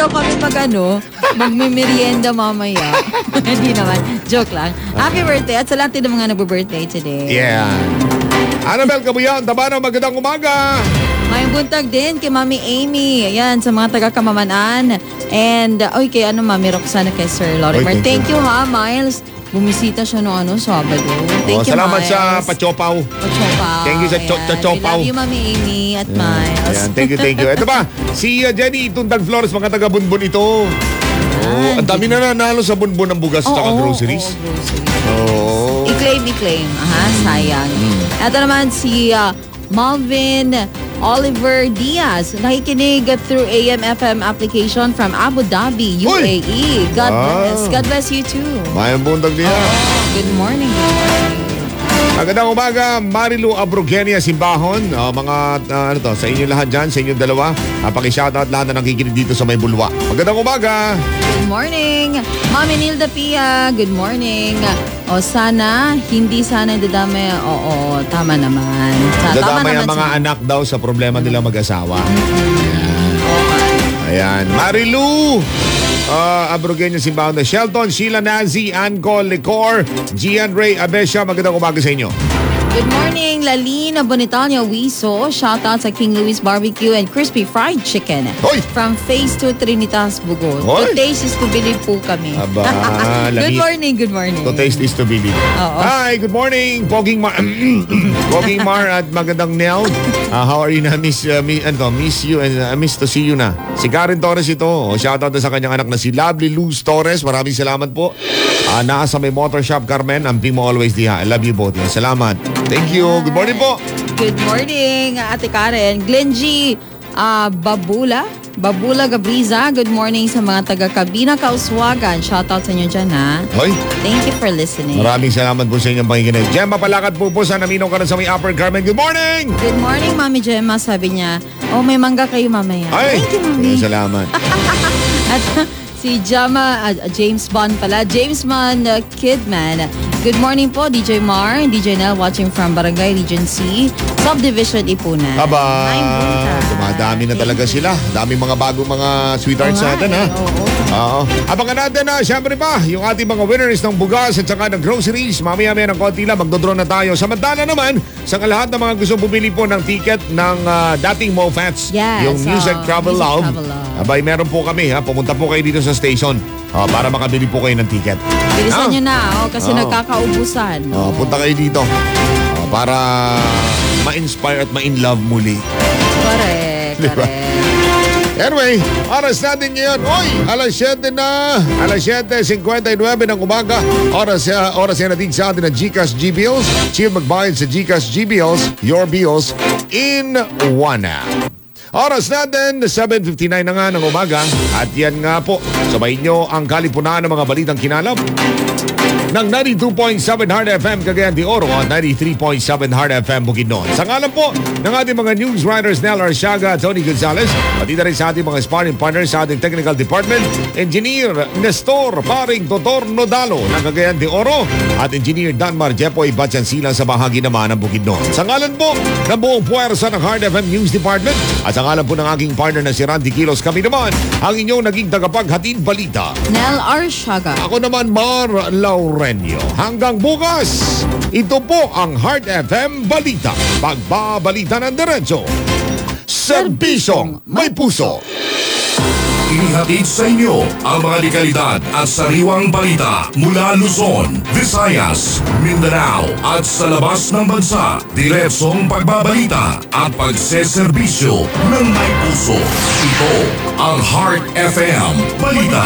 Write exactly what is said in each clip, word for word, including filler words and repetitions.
daw kami pag ano, magmimerienda mamaya. Hindi naman. Joke lang. Happy birthday at sa lahat din ng mga nag-birthday today. Yeah. Annabel Kabuyan, Tabano, magandang umaga. May buntag din kay Mami Amy. Ayan, sa mga taga-Kamamanaan. And, uh, oy, kay ano, Mami Roxana, kay Sir Lorimer. Oy, thank thank you ha, Miles. Bumisita siya no ano, Sabado. Thank oh, you, salamat Miles. sa Pachopaw. Pachopaw. Thank you sa cho- Ayan. Chopaw. We love you, Mami Amy at Ayan. Miles. Ayan, thank you, thank you. Ito ba, si uh, Jenny Tundag Flores, mga taga-Bunbun ito. Oh, ang dami na nanalo sa bunbun ng bugas at Oo, groceries. oo, groceries. Oo. I-claim, i-claim. Aha, sayang. Ito naman si uh, Malvin Oliver Diaz. Nakikinig through A M F M application from Abu Dhabi, U A E. God Wow. bless. God bless you too. Mayang buntag niya. Good morning. Good morning. Magandang umaga, Marilu Abrogenia Simbahon. Uh, mga, uh, ano to, sa inyo lahat dyan, sa inyong dalawa. Uh, Paki-shoutout lahat na nakikinig dito sa May Bulwa. Magandang umaga. Good morning. Mami Nilda Pia, good morning. O sana, hindi sana dadami. Oo, tama naman. Sa, tama Dadamay naman ang mga si- anak daw sa problema nila mag-asawa. Okay. Ayan. Marilu uh, Abrogenia Simbahon na Shelton, Sheila Nazi, Anco Licor, Gian Ray Abesha. Magandang umaga sa inyo. Good morning, Lalina Bonitania Wiso. Shout out sa King Louis Barbecue and Crispy Fried Chicken. Hoy! From Phase two Trinitas, Bugod. Hoy! To taste is to believe po kami. Aba, Good lami- morning, good morning. To taste is to believe. Oo. Hi, good morning. Poging Mar Poging Mar at magandang Nel. Uh, how are you na? Miss, uh, mi, ano to, miss you and uh, miss to see you na. Si Karen Torres ito. O, shoutout na sa kanyang anak na si Lovely Luz Torres. Maraming salamat po. Uh, nasa may motor shop, Carmen. Amping mo always diha. I love you both. Salamat. Thank you. Good morning po. Good morning, Ate Karen. Glenn G. Uh, Babula. Babula Gabriza. Good morning sa mga taga-Kabina Kauswagan. Shout out sa inyo dyan, ha? Hoy. Thank you for listening. Maraming salamat po sa inyong pakikinig. Gemma Palakad po po sa naminaw ka rin sa may Upper Carmen. Good morning! Good morning, Mami Gemma. Sabi niya, oh, may mangga kayo mamaya. Ay! Thank you, Mami. Salamat. At si Jama, uh, James Bond pala, James Bond uh, Kidman. Good morning po, D J Mar, D J Nel watching from Barangay Region C, Subdivision Ipunan. Aba, Ay, buntag. dumadami na talaga sila. Daming mga bagong mga sweethearts Oo nga, natin, ha? eh, oo. Oo. Abangan natin na, syempre pa, yung ating mga winners ng bugas at saka ng groceries. Mamaya-maya ng konti lang, magdodraw na tayo. Samantala naman, sa lahat ng mga gusto bumili po ng ticket ng uh, dating MoFats, Yes, yung Music uh, Travel Music Love. Travel Love. Abay, meron po kami, ha? Pumunta po kayo dito sa station uh, para makabili po kayo ng ticket. Bilisan Ah. nyo na, oh, kasi Oo. nagkakaubusan. Oh, punta kayo dito uh, para ma-inspire at ma-in-love muli. Correct, Diba? correct. Anyway, oras natin ngayon. Oy, alas siyete na. Alas siyete fifty-nine ng umaga. Oras, uh, oras yan natin sa atin ng GCash G-Bills. Chill magbayad sa GCash G-Bills. Your bills in one app. Oras natin, seven fifty-nine na nga ng umaga. At yan nga po, sabay nyo ang kalipunan ng mga balitang kinalap ng ninety-two point seven Hard F M Cagayan de Oro at ninety-three point seven Hard F M Bukidnon. Sa ngalan po ng ating mga news writers Nel Arsiaga at Tony Gonzalez, pati na rin sa ating mga sparring partners sa ating technical department, Engineer Nestor Paring Totor Nodalo ng Cagayan de Oro at Engineer Danmar Jepoy Batyansila sa bahagi naman ng Bukidnon. Sa ngalan po ng buong puwersa ng Hard F M News Department at sa ngalan po ng aking partner na si Randy Kilos, kami naman ang inyong naging tagapaghatid balita. Nel Arsiaga. Ako naman, Mar Laurenio. Hanggang bukas, ito po ang Heart F M Balita. Pagbabalita ng diretso. Serbisyong may puso. Inihatid sa inyo ang mga dekalidad at sariwang balita mula Luzon, Visayas, Mindanao at sa labas ng bansa. Diretsong pagbabalita at pagseserbisyo ng may puso. Ito ang Heart F M Balita.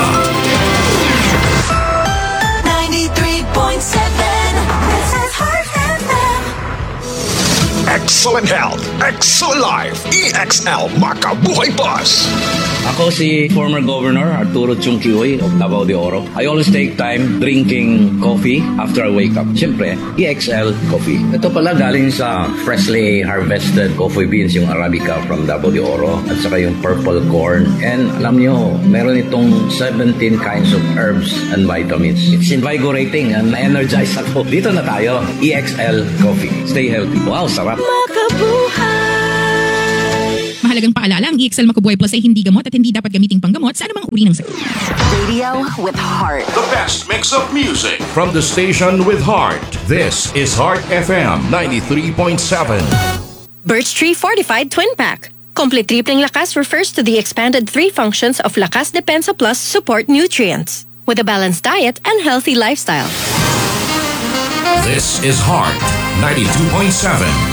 ninety-three point seven, this is Heart F M. Excellent health, excellent life, E X L Makabuhay Plus. Ako si former Governor Arturo Chung Kihoy of Davao de Oro. I always take time drinking coffee after I wake up. Siyempre, E X L Coffee. Ito pala galing sa freshly harvested coffee beans, yung Arabica from Davao de Oro, at saka yung purple corn. And alam nyo, meron itong seventeen kinds of herbs and vitamins. It's invigorating and na-energize ako. Dito na tayo, E X L Coffee. Stay healthy. Wow, sarap. Makabuhay. Mahalagang paalala, ang E X L Macabuhay Plus ay hindi gamot at hindi dapat gamiting panggamot sa anumang uri ng sakit. Radio with heart. The best mix of music from the station with heart. This is Heart F M ninety-three point seven. Birch Tree Fortified Twin Pack. Complete Tripling Lakas refers to the expanded three functions of Lakas Depensa Plus support nutrients with a balanced diet and healthy lifestyle. This is Heart ninety-two point seven.